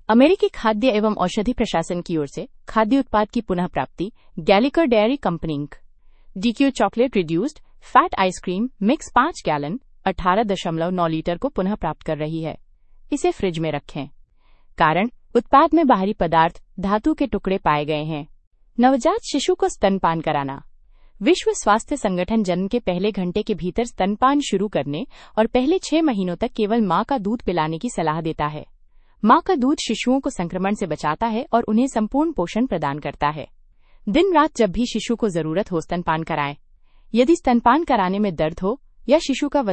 अमेरिकी खाद्य एवं औषधि प्रशासन की ओर से खाद्य उत्पाद की पुनः प्राप्ति गैलिकर dairy company ink DQ chocolate reduced fat ice cream mix 5 gallon 18.9 litre को पुनः प्राप्त कर रही है। इसे फ्रिज में रखें। कारण उत्पाद में बाहरी पदार्थ धातु के टुकड़े पाए गए हैं। नवजात शिशु को स्तनपान कराना। विश्व स्वास्थ्य संगठन जन्म के पहले घंटे के भीतर स्तनपान शुरू करने और पहले 6 महीनों तक केवल मां का दूध पिलाने की सलाह देता है। मां का दूध शिशुओं को संक्रमण से बचाता है और उन्हें संपूर्ण पोषण प्रदान करता है। दिन रात जब भी शिशु को जरूरत हो स्तनपान कराएं। यदि स्तनपान कराने में दर्द हो या शिशु का